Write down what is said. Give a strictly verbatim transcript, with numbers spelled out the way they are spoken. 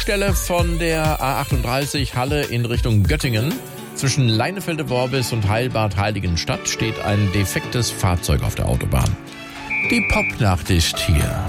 Stelle von der A achtunddreißig Halle in Richtung Göttingen. Zwischen Leinefelde-Worbis und Heilbad Heiligenstadt steht ein defektes Fahrzeug auf der Autobahn. Die Popnacht ist hier.